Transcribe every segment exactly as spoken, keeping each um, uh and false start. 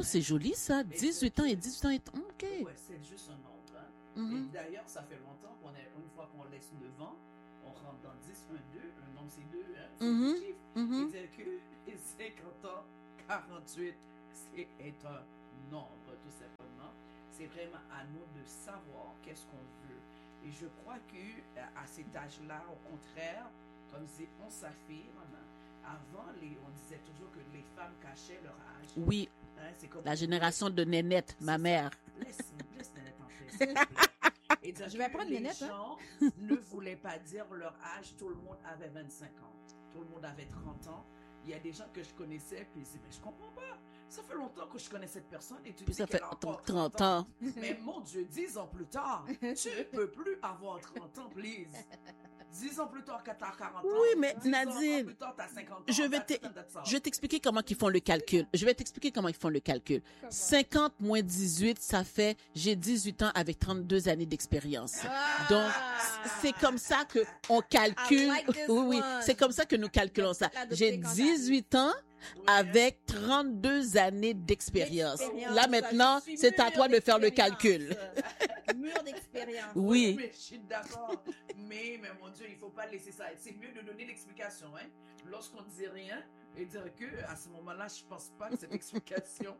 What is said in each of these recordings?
Oh, c'est joli ça, dix-huit ans et dix-huit ans et... OK. Ouais, c'est juste un nombre. Hein. Mm-hmm. Et d'ailleurs, ça fait longtemps qu'on est, une fois qu'on laisse neuf ans, on rentre dans dix, un, deux, un nombre c'est deux, hein, c'est Mm-hmm. positif. Mm-hmm. Et dire que cinquante ans, quarante-huit, c'est est un nombre, tout simplement. C'est vraiment à nous de savoir qu'est-ce qu'on veut. Et je crois que à cet âge-là, au contraire, comme disait, on s'affirme. Avant, les, on disait toujours que les femmes cachaient leur âge. Oui, hein, c'est comme la génération de Nénette, ma mère. Laisse, laisse Nénette en paix, s'il te plaît. Et dire Je vais que prendre les Nénette, gens hein. ne voulaient pas dire leur âge. Tout le monde avait vingt-cinq ans. Tout le monde avait trente ans. Il y a des gens que je connaissais, puis ils disaient, mais je comprends pas. Ça fait longtemps que je connais cette personne et tu Puis dis ça qu'elle fait a encore trente ans. Mais mon Dieu, dix ans plus tard, tu ne peux plus avoir trente ans, please. dix ans plus tard, que tu as quarante ans. Oui, mais dix ans Nadine, plus tard, tu as cinquante ans. Je vais that's te- it and that's all. Je vais t'expliquer comment ils font le calcul. Je vais t'expliquer comment ils font le calcul. cinquante moins dix-huit, ça fait, j'ai dix-huit ans avec trente-deux années d'expérience. Ah! Donc, c'est comme ça que on calcule. I like this Oui, oui, one. c'est comme ça que nous calculons ça. L'adopter J'ai quand dix-huit ans Oui, avec trente-deux années d'expérience. D'expérience, Là, ça, maintenant, je suis c'est à mûre toi de faire le d'expérience. calcul. Mur d'expérience. Oui. Mais je suis d'accord. mais, mais mon Dieu, il ne faut pas laisser ça. C'est mieux de donner l'explication. Hein? Lorsqu'on ne dit rien et dire que à ce moment-là, je ne pense pas que cette explication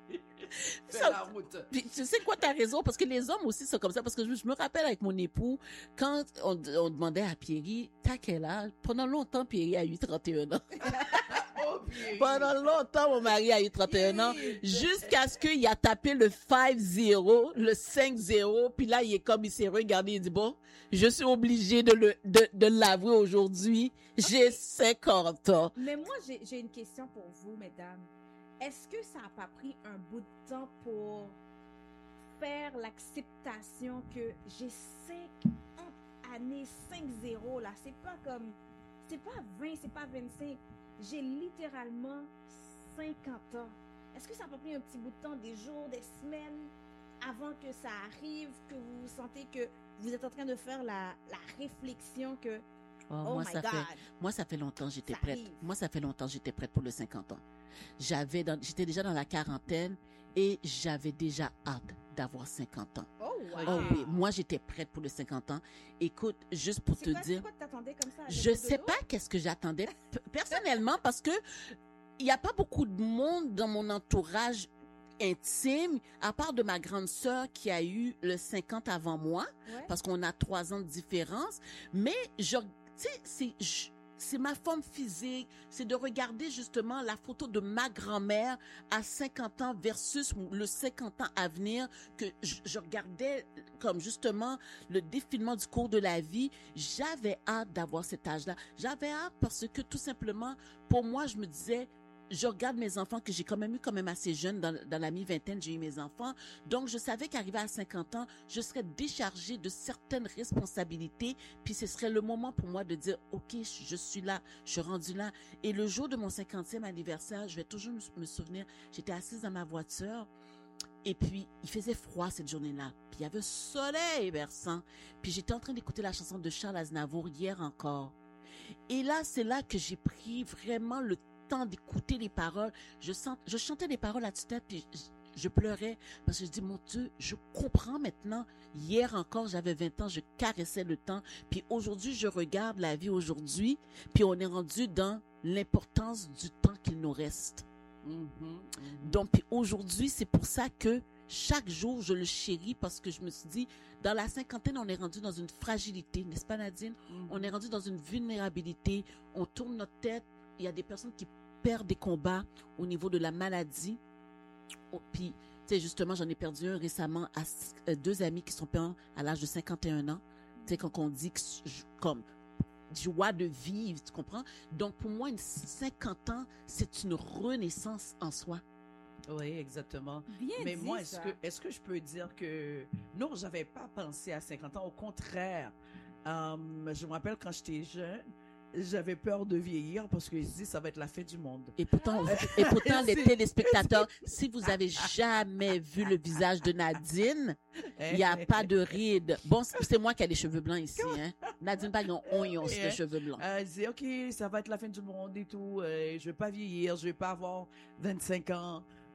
fait Ça- la route. Puis, tu sais quoi, t'as raison, parce que les hommes aussi sont comme ça, parce que je, je me rappelle avec mon époux, quand on, on demandait à Pierry, t'as quel âge? Pendant longtemps, Pierry a eu trente et un ans. Oh, bien. Pendant longtemps, mon mari a eu trente et un ans, jusqu'à ce qu'il a tapé le cinq zéro, le cinq zéro, puis là, il est comme, il s'est regardé, il dit, bon, je suis obligé de le, de, de l'avouer aujourd'hui, j'ai cinquante ans. Mais moi, j'ai j'ai une question pour vous, mesdames. Est-ce que ça n'a pas pris un bout de temps pour faire l'acceptation que j'ai cinquante années, cinq zéro, là? C'est pas comme... C'est pas vingt, c'est pas vingt-cinq. J'ai littéralement cinquante ans. Est-ce que ça n'a pas pris un petit bout de temps, des jours, des semaines, avant que ça arrive, que vous sentez que vous êtes en train de faire la, la réflexion que... Oh, Oh, moi, my ça God! fait, moi, ça fait longtemps, j'étais Ça prête. arrive. Moi, ça fait longtemps, j'étais prête pour le cinquante ans. J'avais dans, j'étais déjà dans la quarantaine et j'avais déjà hâte d'avoir cinquante ans. Oh, wow! Oh oui, moi, j'étais prête pour le cinquante ans. Écoute, juste pour te C'est quoi, c'est dire, quoi que t'attendais comme ça? avec je le sais dodo? pas qu'est-ce que j'attendais p- personnellement parce que il y a pas beaucoup de monde dans mon entourage intime, à part de ma grande sœur qui a eu le cinquante avant moi, Ouais. parce qu'on a trois ans de différence. Mais je, tu sais, c'est, je- c'est ma forme physique, c'est de regarder justement la photo de ma grand-mère à cinquante ans versus le cinquante ans à venir que je, je regardais comme justement le défilement du cours de la vie. J'avais hâte d'avoir cet âge-là. J'avais hâte parce que tout simplement, pour moi, je me disais, je regarde mes enfants que j'ai quand même eu quand même assez jeune, dans, dans la mi-vingtaine, j'ai eu mes enfants. Donc, je savais qu'arrivé à cinquante ans, je serais déchargée de certaines responsabilités. Puis, ce serait le moment pour moi de dire, OK, je, je suis là, je suis rendue là. Et le jour de mon cinquantième anniversaire, je vais toujours me, me souvenir, j'étais assise dans ma voiture. Et puis, il faisait froid cette journée-là. Puis, il y avait un soleil berçant. Puis, j'étais en train d'écouter la chanson de Charles Aznavour hier encore. Et là, c'est là que j'ai pris vraiment le temps d'écouter les paroles. Je, sens, je chantais les paroles à tue-tête, puis je, je pleurais parce que je dis, mon Dieu, je comprends maintenant. Hier encore, j'avais vingt ans, je caressais le temps. Puis aujourd'hui, je regarde la vie aujourd'hui, puis on est rendu dans l'importance du temps qu'il nous reste. Mhm. Donc, puis aujourd'hui, c'est pour ça que chaque jour, je le chéris parce que je me suis dit, dans la cinquantaine, on est rendu dans une fragilité, n'est-ce pas, Nadine? Mhm. On est rendu dans une vulnérabilité. On tourne notre tête. Il y a des personnes qui perdent des combats au niveau de la maladie. Oh, puis, tu sais, justement, j'en ai perdu un récemment à euh, deux amis qui sont perdus à l'âge de cinquante et un ans. Tu sais, quand on dit que, je- comme, joie de vivre, tu comprends? Donc, pour moi, une cinquante ans, c'est une renaissance en soi. Oui, exactement. Bien Mais dit, moi, est-ce ça. que, est-ce que je peux dire que non, j'avais pas pensé à cinquante ans. Au contraire, euh, je me rappelle quand j'étais jeune, j'avais peur de vieillir parce que je dis ça va être la fin du monde. Et pourtant, et pourtant les C'est- téléspectateurs, si vous avez jamais vu le visage de Nadine, il n'y a pas de rides. Bon, c'est c'est moi qui ai les cheveux blancs ici, hein. Nadine, pas un oignon de Yeah. cheveux blancs. Euh, je disais, OK, ça va être la fin du monde et tout. Euh, je vais pas vieillir, je vais pas avoir vingt-cinq ans.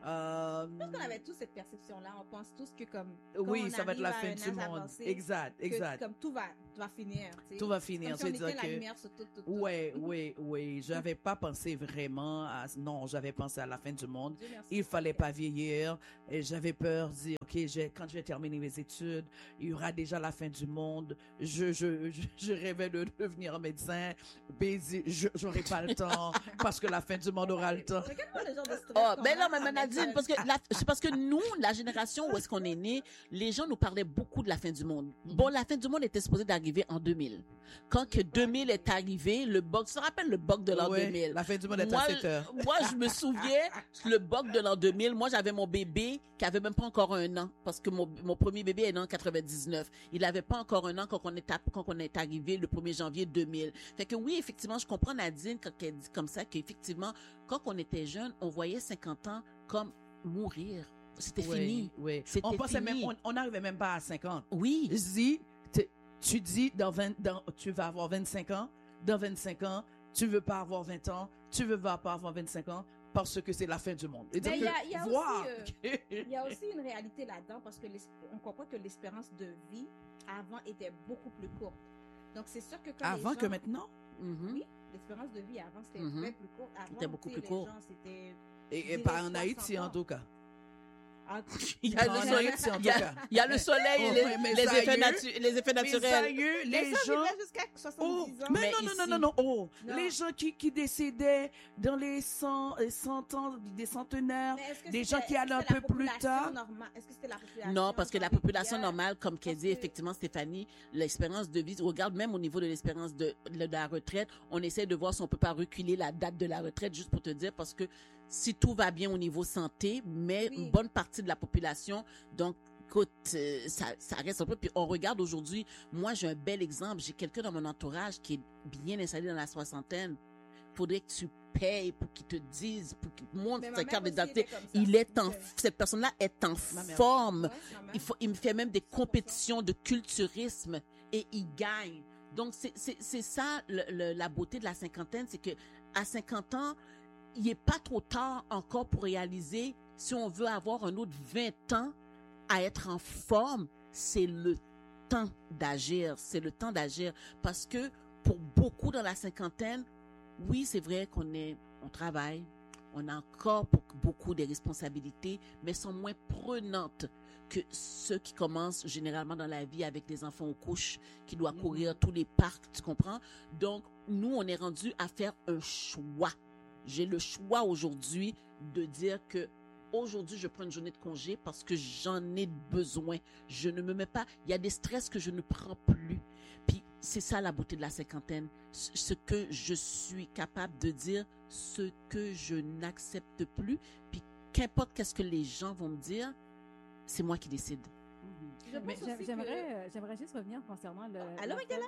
Euh, Je pense qu'on avait tous cette perception-là. On pense tous que comme, comme oui, on ça va être arrive la à fin un du âge monde. avancé, Exact, que exact. comme tout va, va finir. tu sais. Tout va finir, Comme si on c'est-à-dire éteint la que- lumière sur tout, tout, tout. Oui, oui, oui. J'avais pas pensé vraiment à... Non, j'avais pensé à la fin du monde. Dieu merci. Il fallait Ok. pas vieillir. Et j'avais peur de dire, OK, j'ai- quand je vais terminer mes études, il y aura déjà la fin du monde. Je, je, je, je rêvais de devenir médecin. Baiser, je j'aurai pas le temps parce que la fin du monde aura le temps. Regarde-moi le genre de stress Oh, qu'on ben a non, mais mais avec, Nadine, euh, parce que la- c'est parce que nous, la génération où est-ce qu'on est né, les gens nous parlaient beaucoup de la fin du monde. Bon, la fin du monde était supposée d'arriver en deux mille. Quand que deux mille est arrivé, le bug, tu te rappelles le bug de l'an Ouais, deux mille? la fin du monde est Moi, à sept heures. moi, je me souviens, le bug de l'an deux mille, moi, j'avais mon bébé qui avait même pas encore un an, parce que mon, mon premier bébé est né en quatre-vingt-dix-neuf. Il avait pas encore un an quand on est, à- quand on est arrivé le premier janvier deux mille. Fait que oui, effectivement, je comprends Nadine quand elle dit comme ça, qu'effectivement, quand on était jeune, on voyait cinquante ans comme mourir. C'était Oui, fini. oui. C'était On pensait fini. même, on n'arrivait même pas à cinquante. Oui. Je dis, t'es- tu dis, dans vingt, dans, tu vas avoir vingt-cinq ans, dans vingt-cinq ans, tu veux pas avoir vingt ans, tu veux pas avoir vingt-cinq ans, parce que c'est la fin du monde. Et Mais donc, il y a- il y a aussi, voir euh, que- Il y a aussi une réalité là-dedans parce que l'es- on comprend que l'espérance de vie avant était beaucoup plus courte. Donc c'est sûr que quand avant les gens, que maintenant, Mhm. Oui, l'espérance de vie avant c'était Mhm. bien plus court. Avant, C'était beaucoup tu sais, plus les court. gens, c'était et, je et dirais pas en soixante Haïti en ans. tout cas. Ah, Il y a En le soleil, Haïti en il tout y a, cas. il y a le soleil et Oh, les, ouais, mais les ça effets, y est. natu- les effets Mais naturels. sérieux, les les gens gens... vivaient jusqu'à soixante-dix ans. Mais, Mais non, non, ici- non, non, non, oh, Non. les gens qui, qui décédaient dans les cent, euh, cent ans, des centenaires, Mais est-ce que des c'était- gens qui est-ce que allaient un c'était la peu plus population tard. normale? Est-ce que c'était la population Non, parce que la comme population hier? normale, comme qu'elle Parce dit que- effectivement Stéphanie, l'espérance de vie, regarde même au niveau de l'espérance de, de la retraite, on essaie de voir si on peut pas reculer la date de la retraite, juste pour te dire, parce que si tout va bien au niveau santé, mais Oui. une bonne partie de la population, donc écoute, euh, ça, ça reste un peu. Puis on regarde aujourd'hui, moi j'ai un bel exemple, j'ai quelqu'un dans mon entourage qui est bien installé dans la soixantaine. Faudrait que tu payes pour qu'il te dise, pour qu'il te montre Mais ma sa mère carte aussi d'identité. était comme ça. Il est en, Ok. cette personne-là est en Ma mère. forme. Ouais, ma mère. Il, faut, il me fait même des compétitions de culturisme et il gagne. Donc, c'est c'est- c'est ça le- le- la beauté de la cinquantaine, c'est que à cinquante ans, il n'est pas trop tard encore pour réaliser si on veut avoir un autre vingt ans à être en forme, c'est le temps d'agir. C'est le temps d'agir. Parce que pour beaucoup dans la cinquantaine, oui, c'est vrai qu'on est, on travaille, on a encore beaucoup de responsabilités, mais sont moins prenantes que ceux qui commencent généralement dans la vie avec des enfants aux couches, qui doivent Mhm. courir tous les parcs, tu comprends? Donc, nous, on est rendu à faire un choix. J'ai le choix aujourd'hui de dire que aujourd'hui, je prends une journée de congé parce que j'en ai besoin. Je ne me mets pas, il y a des stress que je ne prends plus. Puis, c'est ça la beauté de la cinquantaine. Ce ce que je suis capable de dire, ce que je n'accepte plus. Puis, qu'importe qu'est-ce que les gens vont me dire, c'est moi qui décide. Je Mais pense j'aim- aussi j'aimerais, que- euh, j'aimerais juste revenir concernant le. Allô, la- Michaela?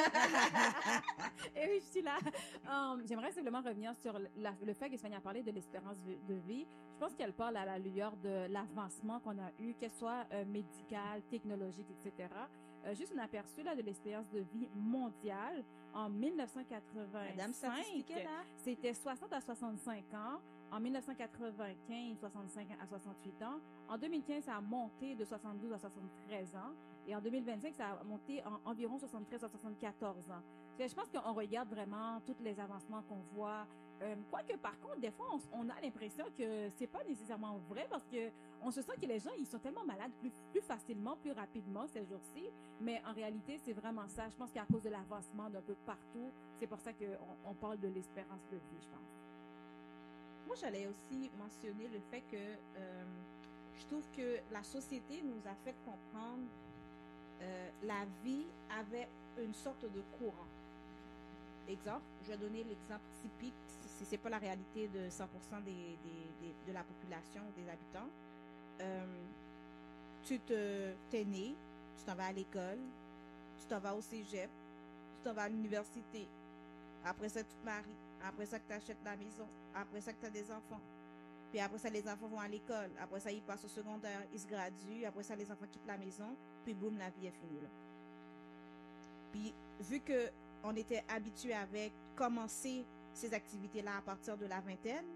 Eh oui, je suis là. Um, j'aimerais simplement revenir sur la- le fait que Stéphanie a parlé de l'espérance de, de vie. Je pense qu'elle parle à la lueur de l'avancement qu'on a eu, qu'elle soit euh, médical, technologique, et cetera. Euh, juste un aperçu là de l'espérance de vie mondiale en mille neuf cent quatre-vingt-cinq. Madame statistique est là. C'était soixante à soixante-cinq ans. En mille neuf cent quatre-vingt-quinze, soixante-cinq à soixante-huit ans. En deux mille quinze, ça a monté de soixante-douze à soixante-treize ans. Et en deux mille vingt-cinq, ça a monté en environ soixante-treize à soixante-quatorze ans. Fait que je pense qu'on regarde vraiment tous les avancements qu'on voit. Euh, quoique, par contre, des fois, on, on a l'impression que c'est pas nécessairement vrai parce que on se sent que les gens, ils sont tellement malades plus, plus facilement, plus rapidement ces jours-ci. Mais en réalité, c'est vraiment ça. Je pense qu'à cause de l'avancement d'un peu partout, c'est pour ça qu'on on parle de l'espérance de vie, je pense. Moi, j'allais aussi mentionner le fait que euh, je trouve que la société nous a fait comprendre euh, la vie avait une sorte de courant. Exemple, je vais donner l'exemple typique, si c'est pas la réalité de cent pour cent des, des, des- de la population, des habitants. Euh, tu te, t'es né, tu t'en vas à l'école, tu t'en vas au cégep, tu t'en vas à l'université. Après ça, tu te maries. Après ça, que tu achètes la maison. Après ça, que tu as des enfants. Puis après ça, les enfants vont à l'école. Après ça, ils passent au secondaire, ils se graduent. Après ça, les enfants quittent la maison. Puis boum, la vie est finie là. Puis vu que on était habitué avec commencer ces activités-là à partir de la vingtaine,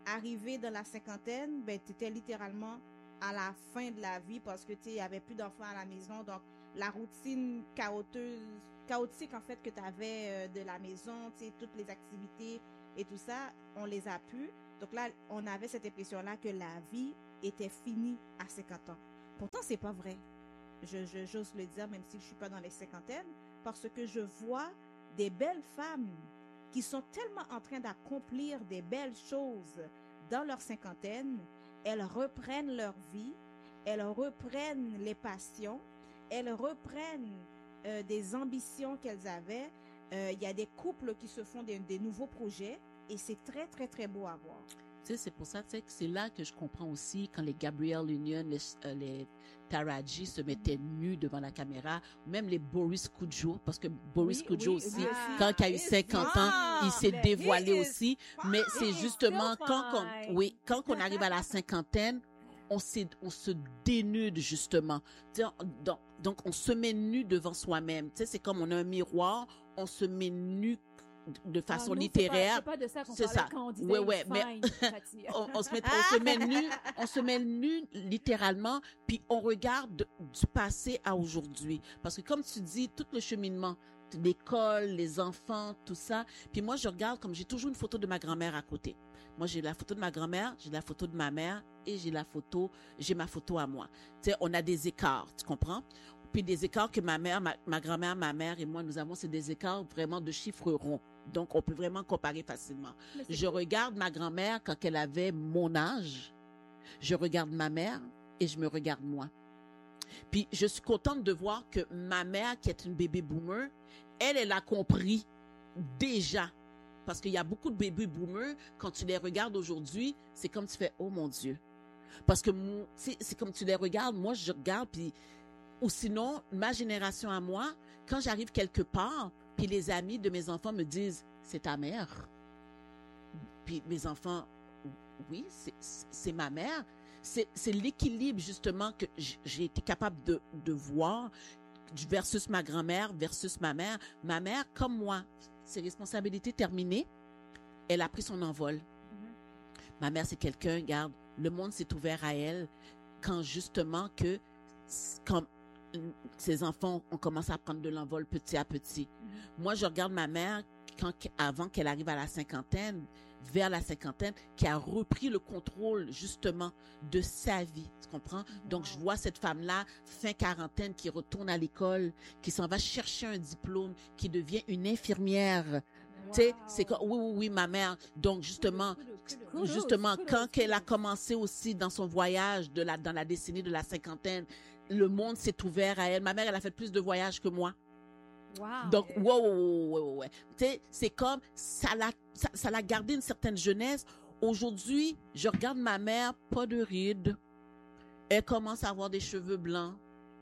arrivé dans la cinquantaine, ben, tu étais littéralement à la fin de la vie parce que tu il y avait plus d'enfants à la maison. Donc, la routine chaoteuse, chaotique, en fait, que tu avais euh, de la maison, tu sais, toutes les activités et tout ça, on les a pu. Donc là, on avait cette impression-là que la vie était finie à cinquante ans. Pourtant, c'est pas vrai. Je, je, j'ose le dire, même si je suis pas dans les cinquantaines, parce que je vois des belles femmes qui sont tellement en train d'accomplir des belles choses dans leur cinquantaine. Elles reprennent leur vie, elles reprennent les passions, elles reprennent euh, des ambitions qu'elles avaient. Euh, il y a des couples qui se font des, des nouveaux projets et c'est très, très, très beau à voir. Tu sais, c'est pour ça, tu sais, que c'est là que je comprends aussi quand les Gabrielle Union, les, euh, les Taraji se mettaient nus devant la caméra, même les Boris Kodjoe, parce que Boris Oui, Kodjoe oui, aussi, oui, quand il a eu he is cinquante fine. ans, il s'est He dévoilé is aussi. Mais c'est He is justement still quand on, fine. oui, quand on arrive à la cinquantaine, on, s'est, on se dénude justement. Tu sais, donc, donc, on se met nu devant soi-même. Tu sais, c'est comme on a un miroir, on se met nu de façon Ah, nous, littéraire. C'est pas, c'est pas de ça qu'on C'est parlait ça. quand on disait Ouais, ouais, it's mais- fine, Cathy. on, on se met, on se met nu, on se met nu littéralement, puis on regarde de- du passé à aujourd'hui. Parce que comme tu dis, tout le cheminement, l'école, les enfants, tout ça. Puis moi, je regarde comme j'ai toujours une photo de ma grand-mère à côté. Moi, j'ai la photo de ma grand-mère, j'ai la photo de ma mère et j'ai la photo, j'ai ma photo à moi. Tu sais, on a des écarts, tu comprends? Puis des écarts que ma mère, ma, ma grand-mère, ma mère et moi, nous avons, c'est des écarts vraiment de chiffres ronds. Donc, on peut vraiment comparer facilement. Mais c'est Je regarde ma grand-mère quand elle avait mon âge. Je regarde ma mère et je me regarde moi. Puis, je suis contente de voir que ma mère, qui est une bébé boomer, elle, elle a compris déjà. Parce qu'il y a beaucoup de bébés boomers, quand tu les regardes aujourd'hui, c'est comme tu fais, oh mon Dieu. Parce que mon- c'est c'est comme tu les regardes, moi, je regarde, puis, ou sinon, ma génération à moi, quand j'arrive quelque part, puis les amis de mes enfants me disent, c'est ta mère. Puis mes enfants, oui, c'est- c'est ma mère. C'est c'est l'équilibre, justement, que j- j'ai été capable de, de voir versus ma grand-mère, versus ma mère. Ma mère, comme moi, ses responsabilités terminées, elle a pris son envol. Ma mère, c'est quelqu'un, regarde, le monde s'est ouvert à elle quand, justement, que quand ses enfants ont commencé à prendre de l'envol petit à petit. Moi, je regarde ma mère quand, avant qu'elle arrive à la cinquantaine, vers la cinquantaine, qui a repris le contrôle, justement, de sa vie. Tu comprends? Donc, je vois cette femme-là, fin quarantaine, qui retourne à l'école, qui s'en va chercher un diplôme, qui devient une infirmière. Tu sais, c'est comme, oui, oui, oui, ma mère. Donc, justement, Kudos, justement, kudos, quand elle a kudos. commencé aussi dans son voyage de la, dans la décennie de la cinquantaine, le monde s'est ouvert à elle. Ma mère, elle a fait plus de voyages que moi. Wow. Donc, ouais, ouais, ouais, ouais, ouais, ouais. Tu sais, c'est comme, ça l'a, ça, ça l'a gardé une certaine jeunesse. Aujourd'hui, je regarde ma mère, pas de rides. Elle commence à avoir des cheveux blancs.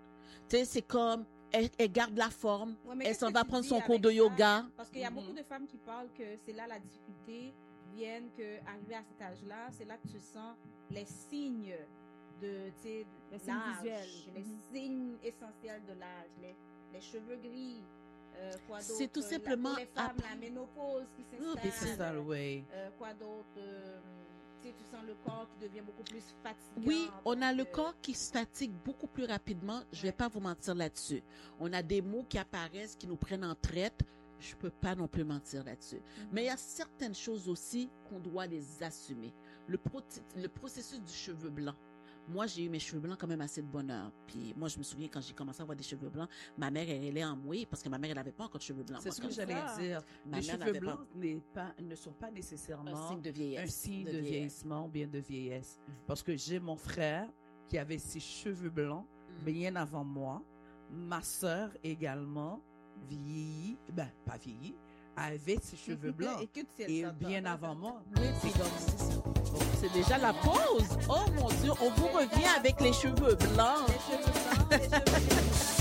Tu sais, c'est comme, elle, elle garde la forme. Ouais, mais Elle qu'est-ce s'en que va tu prendre dis son cours avec de ça? yoga. Parce qu'il y a Mhm. beaucoup de femmes qui parlent que c'est là la difficulté vienne que arrivé à cet âge-là, c'est là que tu sens les signes de, tu sais, Les signes l'âge, visuels. les Mhm. signes essentiels de l'âge, les, les cheveux gris, euh, quoi d'autre? C'est tout La- simplement pour les femmes, après- la ménopause qui Oh, s'installe. C'est ça, oui. Euh, quoi d'autre? Euh, tu sais, tu sens le corps qui devient beaucoup plus fatigant. Oui, on a donc, le euh, corps qui se fatigue beaucoup plus rapidement. Je vais Ouais. pas vous mentir là-dessus. On a des mots qui apparaissent, qui nous prennent en traite. Je peux pas non plus mentir là-dessus. Mhm. Mais il y a certaines choses aussi qu'on doit les assumer. Le, pro- le processus du cheveu blanc. Moi, j'ai eu mes cheveux blancs quand même assez de bonheur. Puis moi, je me souviens quand j'ai commencé à avoir des cheveux blancs, ma mère, elle, elle est en mouille parce que ma mère, elle avait pas encore de cheveux blancs. C'est Moi, ce que quand- j'allais ça. dire. ma Les mère cheveux n'avait pas blancs n'est pas, ne sont pas un nécessairement signe de vieillesse. un signe de, vieillesse. vieillissement ou bien de vieillesse. Mhm. Parce que j'ai mon frère qui avait ses cheveux blancs Mhm. bien avant moi. Ma sœur également vieillie, ben pas vieillie, avait ses cheveux blancs. Écoute, si elle Et s'entend. bien avant moi. Oui, puis donc, c'est ça. Bon, c'est déjà la pause. Oh mon Dieu, on vous revient avec les cheveux blancs. Les cheveux blancs, les cheveux